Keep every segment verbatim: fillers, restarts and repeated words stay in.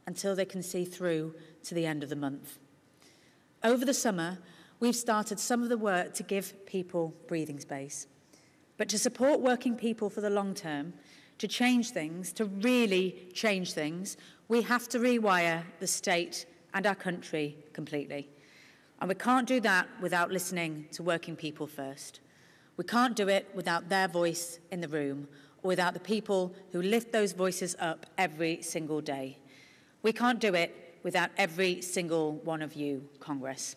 until they can see through to the end of the month. Over the summer, we've started some of the work to give people breathing space. But to support working people for the long term, to change things, to really change things, we have to rewire the state and our country completely. And we can't do that without listening to working people first. We can't do it without their voice in the room, or without the people who lift those voices up every single day. We can't do it without every single one of you, Congress.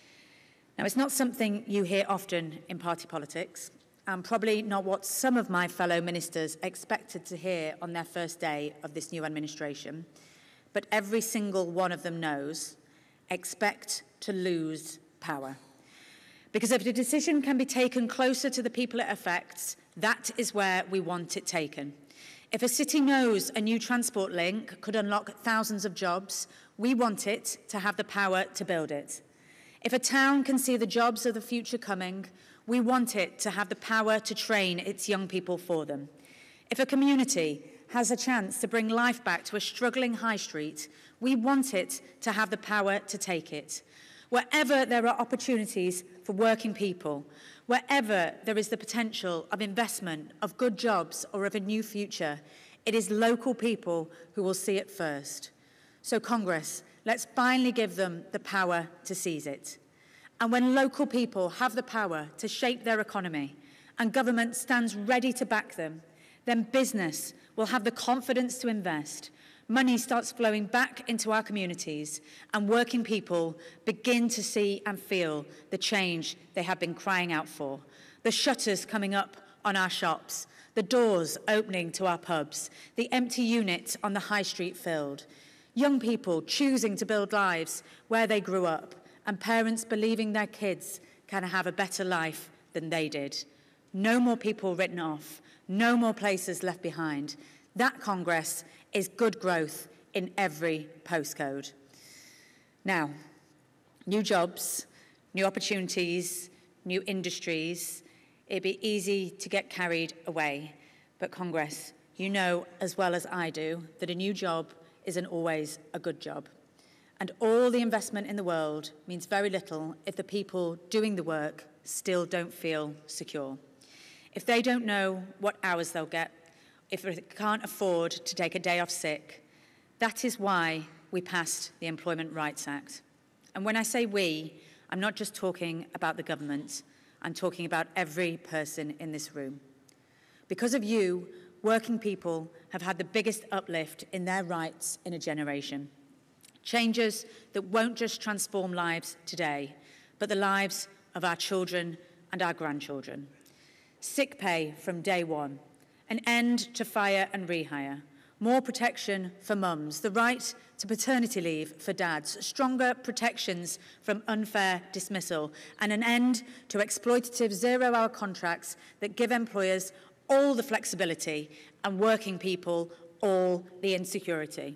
Now, it's not something you hear often in party politics, and probably not what some of my fellow ministers expected to hear on their first day of this new administration, but every single one of them knows: expect to lose power. Because if the decision can be taken closer to the people it affects, that is where we want it taken. If a city knows a new transport link could unlock thousands of jobs, we want it to have the power to build it. If a town can see the jobs of the future coming, we want it to have the power to train its young people for them. If a community has a chance to bring life back to a struggling high street, we want it to have the power to take it. Wherever there are opportunities for working people, wherever there is the potential of investment, of good jobs, or of a new future, it is local people who will see it first. So, Congress, let's finally give them the power to seize it. And when local people have the power to shape their economy and government stands ready to back them, then business will have the confidence to invest. Money starts flowing back into our communities, and working people begin to see and feel the change they have been crying out for. The shutters coming up on our shops, the doors opening to our pubs, the empty units on the high street filled. Young people choosing to build lives where they grew up, and parents believing their kids can have a better life than they did. No more people written off, no more places left behind. That, Congress, is good growth in every postcode. Now, new jobs, new opportunities, new industries. It'd be easy to get carried away. But Congress, you know as well as I do that a new job isn't always a good job. And all the investment in the world means very little if the people doing the work still don't feel secure. If they don't know what hours they'll get, if they can't afford to take a day off sick. That is why we passed the Employment Rights Act. And when I say we, I'm not just talking about the government, I'm talking about every person in this room. Because of you, working people have had the biggest uplift in their rights in a generation. Changes that won't just transform lives today, but the lives of our children and our grandchildren. Sick pay from day one. An end to fire and rehire, more protection for mums, the right to paternity leave for dads, stronger protections from unfair dismissal, and an end to exploitative zero-hour contracts that give employers all the flexibility and working people all the insecurity.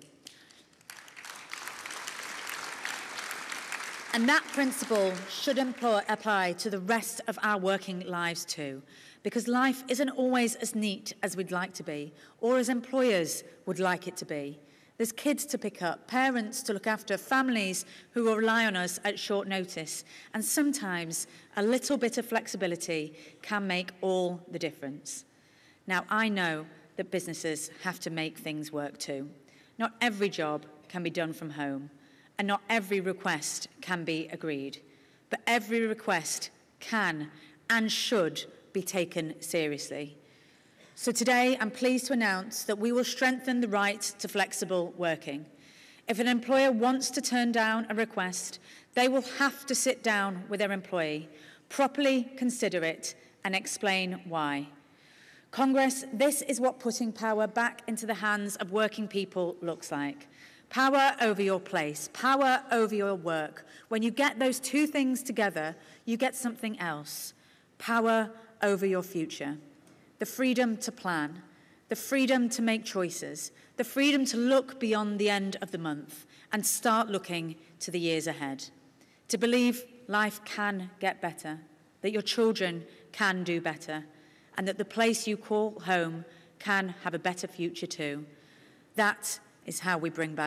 And that principle should employ, apply to the rest of our working lives too, because life isn't always as neat as we'd like to be, or as employers would like it to be. There's kids to pick up, parents to look after, families who will rely on us at short notice, and sometimes a little bit of flexibility can make all the difference. Now, I know that businesses have to make things work too. Not every job can be done from home, and not every request can be agreed, but every request can and should be taken seriously. So today, I'm pleased to announce that we will strengthen the right to flexible working. If an employer wants to turn down a request, they will have to sit down with their employee, properly consider it, and explain why. Congress, this is what putting power back into the hands of working people looks like. Power over your place, power over your work. When you get those two things together, you get something else. Power over your future. The freedom to plan, the freedom to make choices, the freedom to look beyond the end of the month and start looking to the years ahead. To believe life can get better, that your children can do better, and that the place you call home can have a better future too. That is how we bring back